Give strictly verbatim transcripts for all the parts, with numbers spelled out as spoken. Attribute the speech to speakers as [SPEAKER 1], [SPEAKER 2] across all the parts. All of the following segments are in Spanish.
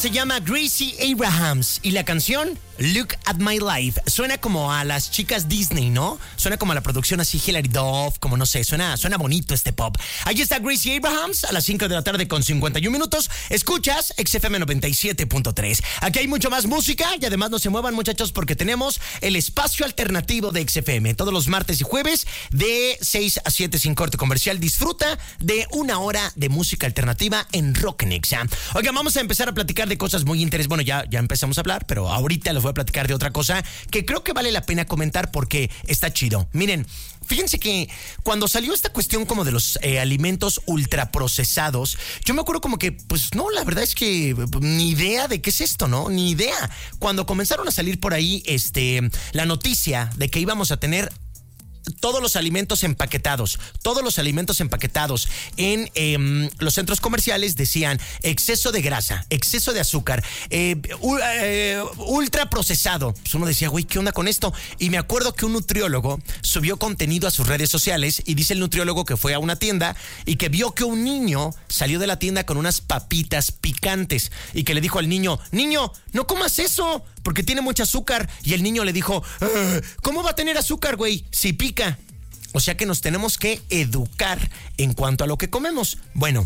[SPEAKER 1] Se llama Gracie Abrahams y la canción Look at My Life. Suena como a las chicas Disney, ¿no? Suena como a la producción así Hilary Duff, como no sé, suena, suena bonito este pop. Ahí está Gracie Abrahams a las cinco de la tarde con cincuenta y un minutos. Escuchas X F M noventa y siete punto tres. Aquí hay mucho más música y además no se muevan, muchachos, porque tenemos el espacio alternativo de X F M todos los martes y jueves de seis a siete sin corte comercial. Disfruta de una hora de música alternativa en Rock Nexa. Oigan, vamos a empezar a platicar de cosas muy interesantes. Bueno, ya, ya empezamos a hablar, pero ahorita les voy a platicar de otra cosa que creo que vale la pena comentar porque está chido. Miren, fíjense que cuando salió esta cuestión como de los eh, alimentos ultraprocesados, yo me acuerdo como que, pues no, la verdad es que ni idea de qué es esto, ¿no? Ni idea. Cuando comenzaron a salir por ahí este, la noticia de que íbamos a tener todos los alimentos empaquetados, todos los alimentos empaquetados en eh, los centros comerciales decían exceso de grasa, exceso de azúcar, eh, u, eh, ultra procesado. Pues uno decía, güey, ¿qué onda con esto? Y me acuerdo que un nutriólogo subió contenido a sus redes sociales y dice el nutriólogo que fue a una tienda y que vio que un niño salió de la tienda con unas papitas picantes y que le dijo al niño, niño, no comas eso porque tiene mucho azúcar. Y el niño le dijo, ¿cómo va a tener azúcar, güey? Si pica. O sea que nos tenemos que educar en cuanto a lo que comemos. Bueno,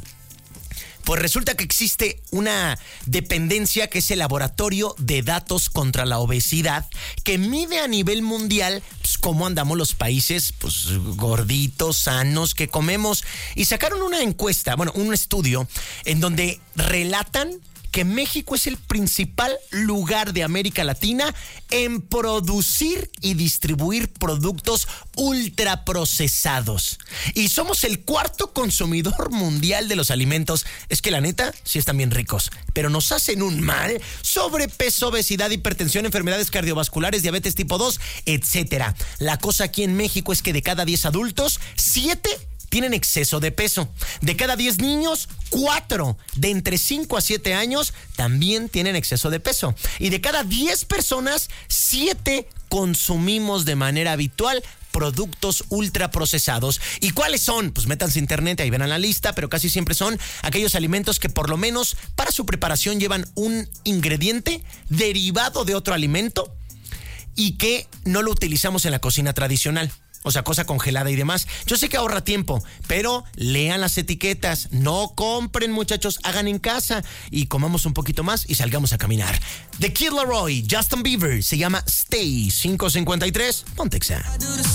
[SPEAKER 1] pues resulta que existe una dependencia que es el Laboratorio de Datos contra la Obesidad, que mide a nivel mundial pues, cómo andamos los países pues, gorditos, sanos, que comemos. Y sacaron una encuesta, bueno, un estudio en donde relatan que México es el principal lugar de América Latina en producir y distribuir productos ultraprocesados. Y somos el cuarto consumidor mundial de los alimentos. Es que la neta, sí están bien ricos, pero nos hacen un mal. Sobrepeso, obesidad, hipertensión, enfermedades cardiovasculares, diabetes tipo dos, etcétera. La cosa aquí en México es que de cada diez adultos, siete tienen exceso de peso. De cada diez niños, cuatro de entre cinco a siete años también tienen exceso de peso. Y de cada diez personas, siete consumimos de manera habitual productos ultraprocesados. ¿Y cuáles son? Pues métanse a internet, ahí verán la lista, pero casi siempre son aquellos alimentos que por lo menos para su preparación llevan un ingrediente derivado de otro alimento y que no lo utilizamos en la cocina tradicional. O sea, cosa congelada y demás. Yo sé que ahorra tiempo, pero lean las etiquetas. No compren, muchachos. Hagan en casa y comamos un poquito más y salgamos a caminar. The Kid Laroi, Justin Bieber, se llama Stay. cinco cincuenta y tres, Pontexa.